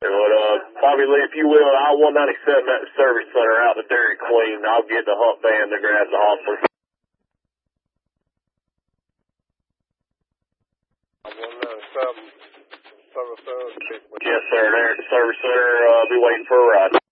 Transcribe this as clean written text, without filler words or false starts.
Bobby Lee, if you will, I 197 at the service center out to Dairy Queen. I'll get the hump band to grab the hopper. 197, service center. Yes, sir. There at the service center. Be waiting for a ride.